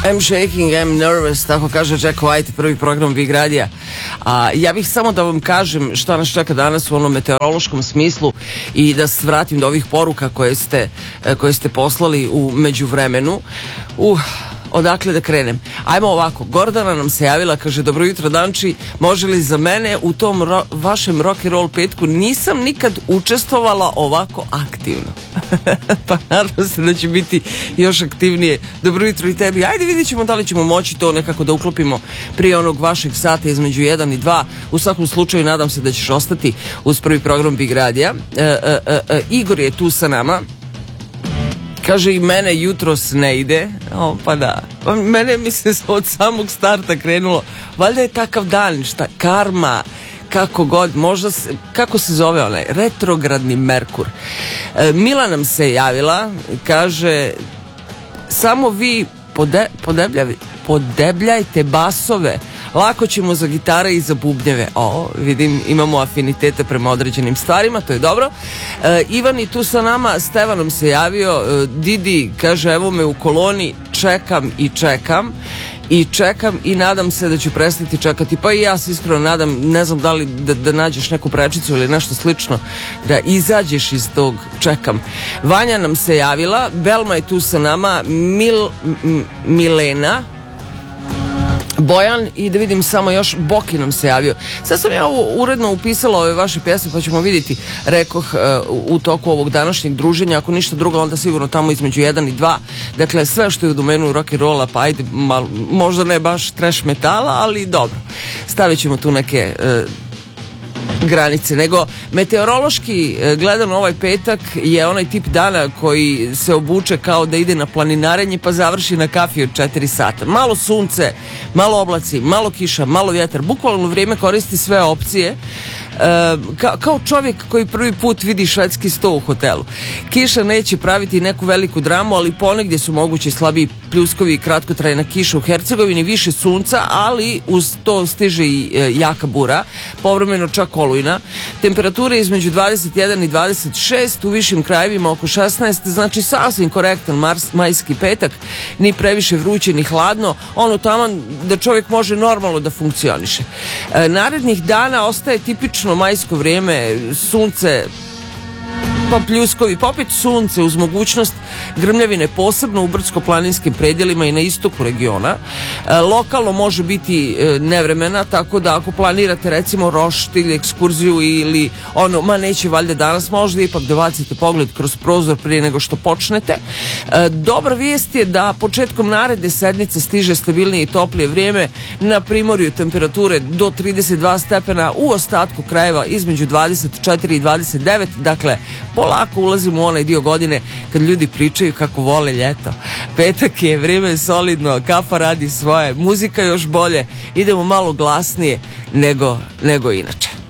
I'm shaking, I'm nervous, tako kaže Jack White, prvi program Big Radija. Ja bih samo da vam kažem šta nas čeka danas u onom meteorološkom smislu i da se vratim do ovih poruka koje ste poslali u međuvremenu. Odakle da krenem? Ajmo ovako, Gordana nam se javila, kaže: dobro jutro Danči, može li za mene u tom vašem rock and roll petku? Nisam nikad učestvovala ovako aktivno. Pa nadam se da će biti još aktivnije. Dobro jutro i tebi. Ajde, vidjet ćemo da li ćemo moći to nekako da uklopimo prije onog vašeg sata između 1 i 2. U svakom slučaju nadam se da ćeš ostati uz prvi program Big Radija. Igor je tu sa nama. Kaže, i mene jutros ne ide. Pa da. Mene mi se od samog starta krenulo. Valjda je takav dan, šta, karma, kako god, možda se, kako se zove onaj, retrogradni Merkur. Mila nam se javila, kaže, samo vi podebljajte basove, lako ćemo za gitare i za bubnjeve. Vidim, imamo afinitete prema određenim stvarima, to je dobro. Ivan je tu sa nama, Stevan nam se javio. Didi kaže, evo me u koloni, čekam i nadam se da ću prestati čekati. Pa i ja se iskreno nadam, ne znam da li da nađeš neku prečicu ili nešto slično, da izađeš iz tog čekam. Vanja nam se javila, Belma je tu sa nama, Milena, Bojan i da vidim samo još, Boki nam se javio. Sad sam ja uredno upisala ove vaše pjesme, pa ćemo vidjeti, rekoh, u toku ovog današnjeg druženja. Ako ništa drugo, onda sigurno tamo između 1 i 2. Dakle, sve što je u domenu rock and rolla, pa ajde, možda ne baš trash metala, ali dobro. Stavit ćemo tu neke granice, nego meteorološki gledano ovaj petak je onaj tip dana koji se obuče kao da ide na planinarenje pa završi na kafi od 4 sata. Malo sunce, malo oblaci, malo kiša, malo vjetar, bukvalno vrijeme koristi sve opcije. Kao čovjek koji prvi put vidi švedski sto u hotelu. Kiša neće praviti neku veliku dramu, ali ponegdje su mogući slabiji pljuskovi i kratkotrajna kiša u Hercegovini, više sunca, ali uz to stiže i jaka bura, povremeno čak olujna. Temperature između 21 i 26, u višim krajevima oko 16, znači sasvim korektan majski petak, ni previše vruće ni hladno, ono taman da čovjek može normalno da funkcioniše. Narednih dana ostaje tipično majsko vrijeme, sunce, pa pljuskovi, pa opet sunce uz mogućnost grmljavine, posebno u brdsko-planinskim predjelima i na istoku regiona. Lokalno može biti nevremena, tako da ako planirate recimo roštilj, ekskurziju ili neće valjda danas, možda ipak da bacite pogled kroz prozor prije nego što počnete. Dobra vijest je da početkom naredne sedmice stiže stabilnije i toplije vrijeme, na primorju temperature do 32 stepena, u ostatku krajeva između 24 i 29, dakle polako ulazimo u onaj dio godine kad ljudi pričaju kako vole ljeto. Petak je, vrijeme je solidno, kafa radi svoje, muzika još bolje, idemo malo glasnije nego inače.